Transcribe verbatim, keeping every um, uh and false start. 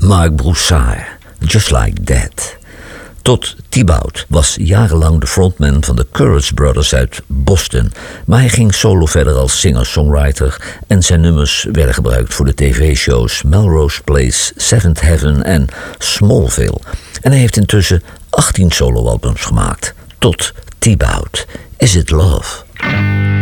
Mark Broussard, Just Like That. Todd Thibaut was jarenlang de frontman van de Courage Brothers uit Boston, maar hij ging solo verder als singer-songwriter en zijn nummers werden gebruikt voor de tv-shows Melrose Place, Seventh Heaven en Smallville. En hij heeft intussen achttien soloalbums gemaakt. Todd Thibaut, Is It Love?